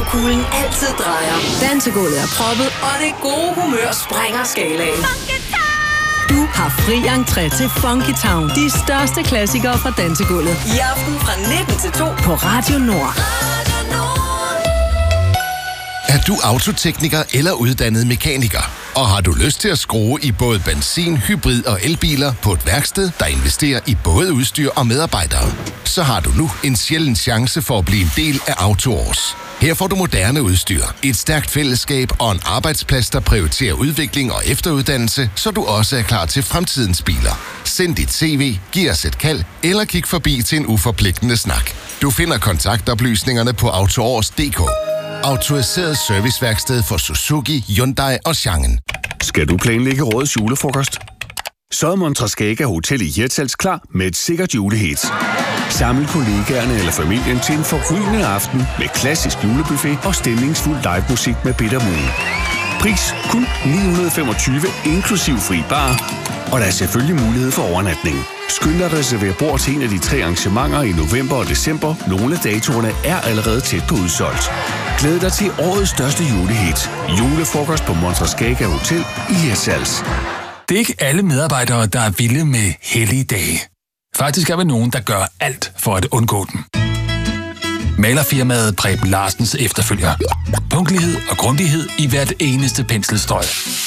Kuglen altid drejer. Dansegulvet er proppet, og det gode humør springer skalaen. Du har fri entré til Funky Town. De største klassikere fra dansegulvet. I aften fra 19 til 2 på Radio Nord. Er du autotekniker eller uddannet mekaniker? Og har du lyst til at skrue i både benzin, hybrid og elbiler på et værksted, der investerer i både udstyr og medarbejdere? Så har du nu en sjælden chance for at blive en del af AutoOrs. Her får du moderne udstyr, et stærkt fællesskab og en arbejdsplads, der prioriterer udvikling og efteruddannelse, så du også er klar til fremtidens biler. Send dit CV, giv os et kald eller kig forbi til en uforpligtende snak. Du finder kontaktoplysningerne på autoors.dk. Autoriseret serviceværksted for Suzuki, Hyundai og Changen. Skal du planlægge årets julefrokost? Så er Montrascaga Hotel i Hirtshals klar med et sikkert julehit. Samle kollegaerne eller familien til en forrygende aften med klassisk julebuffet og stemningsfuld livemusik med Bitter Moon. Pris kun 925 inklusiv fri bar, og der er selvfølgelig mulighed for overnatning. Skynd dig at reservere bord til en af de 3 arrangementer i november og december. Nogle af datorerne er allerede tæt på udsolgt. Glæd dig til årets største julehit. Julefrokost på Montrascaga Hotel i Hirtshals. Det er ikke alle medarbejdere, der er vilde med hellige dage. Faktisk er vi nogen, der gør alt for at undgå dem. Malerfirmaet Preben Larsens efterfølger. Punktlighed og grundighed i hvert eneste penselstrøg.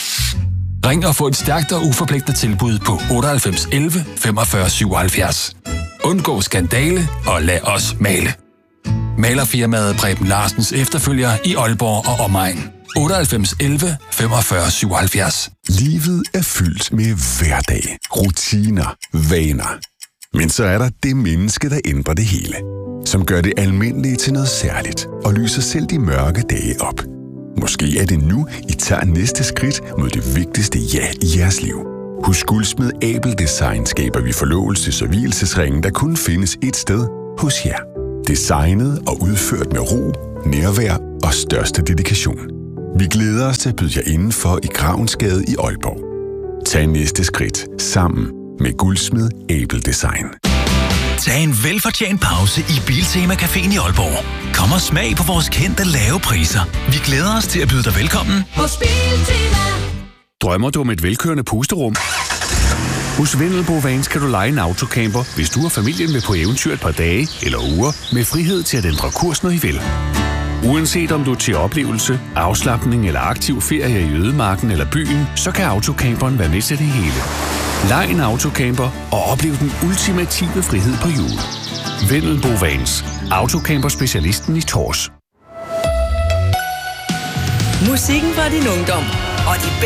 Ring og få et stærkt og uforpligtende tilbud på 98 11 45 77. Undgå skandale og lad os male. Malerfirmaet Preben Larsens efterfølger i Aalborg og omegn. 98 11 45 77. Livet er fyldt med hverdag, rutiner, vaner. Men så er der det menneske, der ændrer det hele. Som gør det almindelige til noget særligt og lyser selv de mørke dage op. Måske er det nu, I tager næste skridt mod det vigtigste ja i jeres liv. Hos Guldsmed Abel Design skaber vi forlovelses- og vielsesringen, der kun findes ét sted, hos jer. Designet og udført med ro, nærvær og største dedikation. Vi glæder os til at byde jer indenfor i Gravensgade i Aalborg. Tag næste skridt sammen med Guldsmed Abel Design. Tag en velfortjent pause i Biltema Caféen i Aalborg. Kom og smag på vores kendte lave priser. Vi glæder os til at byde dig velkommen Hos Biltema. Drømmer du om et velkørende pusterum? Hos Vendelbo Vans kan du leje en autocamper, hvis du og familien vil på eventyr et par dage eller uger, med frihed til at ændre kurs, når I vil. Uanset om du er til oplevelse, afslapning eller aktiv ferie i ødemarken eller byen, så kan autocamperen være med til det hele. Lej en autocamper og oplev den ultimative frihed på hjul. Vendelbo Vans. Autocamper-specialisten i Tors. Musikken fra din ungdom og de